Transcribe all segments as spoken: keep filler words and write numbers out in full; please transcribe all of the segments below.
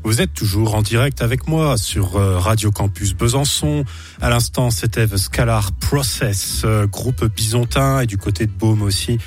Vous êtes toujours en direct avec moi sur Radio Campus Besançon. À l'instant, c'était The Scalar Process, groupe bisontin et du côté de Beaume aussi,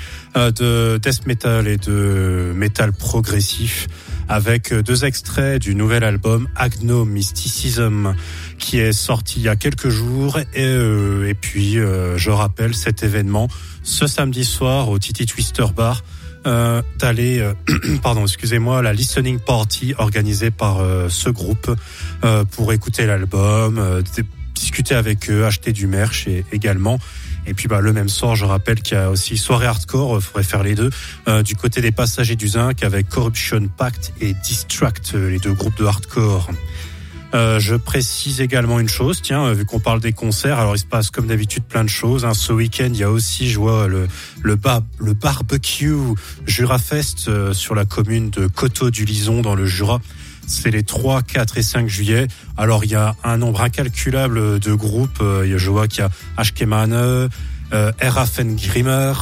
de death metal et de metal progressif, avec deux extraits du nouvel album Agno Mysticism qui est sorti il y a quelques jours. Et, euh, et puis, euh, je rappelle cet événement ce samedi soir au Titi Twister Bar. Euh, d'aller, euh, pardon, excusez-moi, la listening party organisée par euh, ce groupe euh, pour écouter l'album, euh, discuter avec eux, acheter du merch et, également. Et puis bah le même soir, je rappelle qu'il y a aussi soirée hardcore, il faudrait faire les deux, euh, du côté des Passagers du Zinc avec Corruption Pact et Distract, les deux groupes de hardcore. Euh, je précise également une chose, tiens, vu qu'on parle des concerts, alors il se passe comme d'habitude plein de choses. Hein. Ce week-end, il y a aussi, je vois, le le, bar, le barbecue Jurafest euh, sur la commune de Coteau-du-Lison dans le Jura. C'est les trois, quatre et cinq juillet. Alors il y a un nombre incalculable de groupes. Euh, je vois qu'il y a Ashkeman, euh, Erafengrimmer,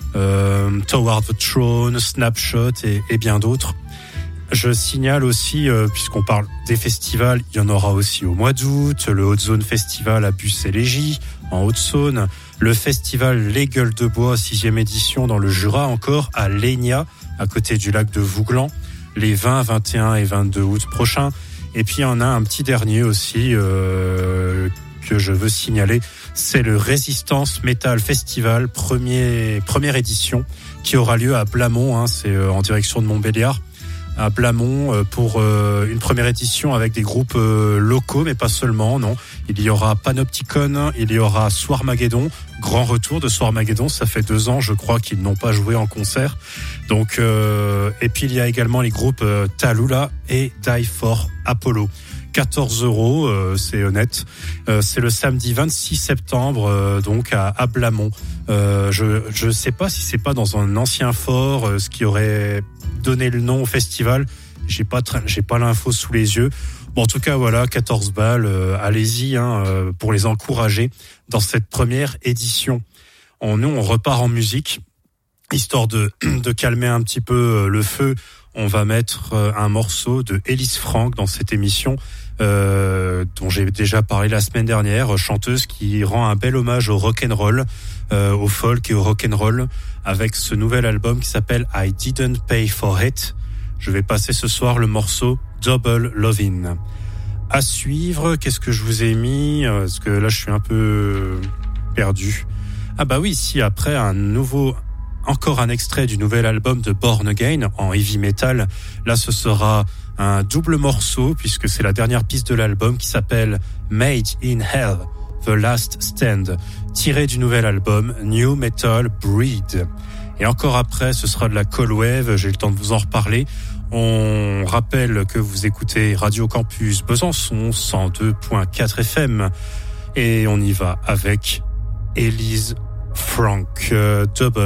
euh, Toward the Throne, Snapshot et, et bien d'autres. Je signale aussi, euh, puisqu'on parle des festivals, il y en aura aussi au mois d'août, le Haute Zone Festival à Busse-et-Légy, en Haute-Saône, le festival Les Gueules de Bois, sixième édition dans le Jura, encore à Légnat, à côté du lac de Vouglan, les vingt, vingt et un et vingt-deux août prochains. Et puis il y en a un petit dernier aussi euh, que je veux signaler, c'est le Résistance Metal Festival, premier, première édition, qui aura lieu à Blamont, hein, c'est en direction de Montbéliard, à Blamont pour une première édition avec des groupes locaux, mais pas seulement, non. Il y aura Panopticon, il y aura Swarmageddon, grand retour de Swarmageddon, ça fait deux ans, je crois, qu'ils n'ont pas joué en concert. Donc, euh, et puis il y a également les groupes Tallulah et Die for Apollo. quatorze euros, euh, c'est honnête. Euh, c'est le samedi vingt-six septembre, euh, donc à, à Blamont. Euh, je je sais pas si c'est pas dans un ancien fort, euh, ce qui aurait donné le nom au festival. J'ai pas tra- j'ai pas l'info sous les yeux. Bon, en tout cas, voilà, quatorze balles. Euh, allez-y, hein, euh, pour les encourager dans cette première édition. On, nous, on repart en musique, histoire de de calmer un petit peu le feu. On va mettre un morceau de Ellis Frank dans cette émission, euh, dont j'ai déjà parlé la semaine dernière, chanteuse qui rend un bel hommage au rock'n'roll, euh, au folk et au rock'n'roll, avec ce nouvel album qui s'appelle I Didn't Pay For It. Je vais passer ce soir le morceau Double Lovin'. À suivre, qu'est-ce que je vous ai mis? Parce que là, je suis un peu perdu. Ah bah oui, si après un nouveau... Encore un extrait du nouvel album de Born Again en heavy metal. Là, ce sera un double morceau puisque c'est la dernière piste de l'album qui s'appelle Made in Hell, The Last Stand, tiré du nouvel album New Metal Breed. Et encore après, ce sera de la Cold Wave. J'ai eu le temps de vous en reparler. On rappelle que vous écoutez Radio Campus Besançon cent deux point quatre F M et on y va avec Ellis Frank, euh, double